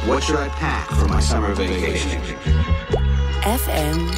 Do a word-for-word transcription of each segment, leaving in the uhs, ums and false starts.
What should I pack for my summer vacation? F M.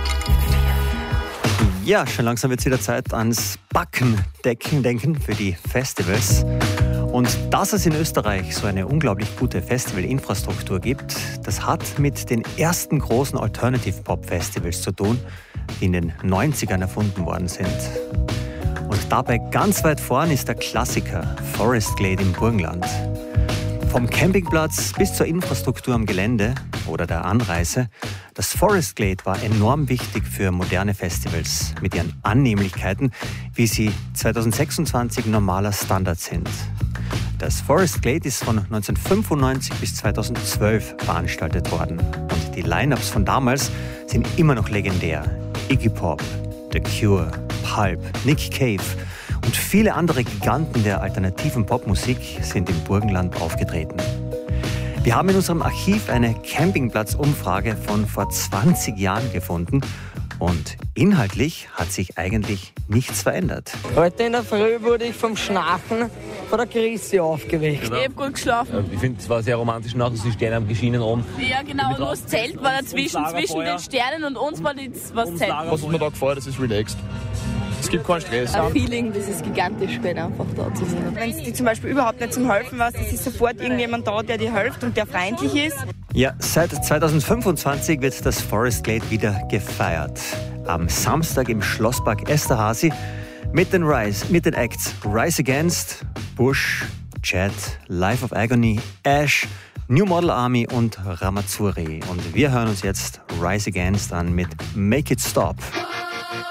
Ja, schon langsam wird es wieder Zeit ans Backendecken denken für die Festivals. Und dass es in Österreich so eine unglaublich gute Festivalinfrastruktur gibt, das hat mit den ersten großen Alternative-Pop-Festivals zu tun, die in den neunzigern erfunden worden sind. Und dabei ganz weit vorn ist der Klassiker Forest Glade im Burgenland. Vom Campingplatz bis zur Infrastruktur am Gelände oder der Anreise, das Forest Glade war enorm wichtig für moderne Festivals mit ihren Annehmlichkeiten, wie sie zwanzig sechsundzwanzig normaler Standard sind. Das Forest Glade ist von neunzehnhundertfünfundneunzig bis zweitausendzwölf veranstaltet worden. Und die Line-Ups von damals sind immer noch legendär. Iggy Pop, The Cure, Pulp, Nick Cave und viele andere Giganten der alternativen Popmusik sind im Burgenland aufgetreten. Wir haben in unserem Archiv eine Campingplatzumfrage von vor zwanzig Jahren gefunden und inhaltlich hat sich eigentlich nichts verändert. Heute in der Früh wurde ich vom Schnarchen von der Chrissy aufgeweckt. Ich habe gut geschlafen. Ich finde, es war sehr romantisch nachher, sie stehen am Geschienen oben. Ja, genau, nur das Zelt war dazwischen, zwischen den Sternen und uns war das was Zelt. Was mir da gefällt, das ist relaxed. Es gibt keinen Stress. Ein Feeling, das ist gigantisch, wenn einfach da zu sein. Wenn es dir zum Beispiel überhaupt nicht zum Helfen was, es ist sofort irgendjemand da, der dir hilft und der freundlich ist. Ja, seit zweitausendfünfundzwanzig wird das Forest Glade wieder gefeiert. Am Samstag im Schlosspark Esterhazy mit den Rise, mit den Acts Rise Against, Bush, Jet, Life of Agony, Ash, New Model Army und Ramazzurri. Und wir hören uns jetzt Rise Against an mit Make It Stop.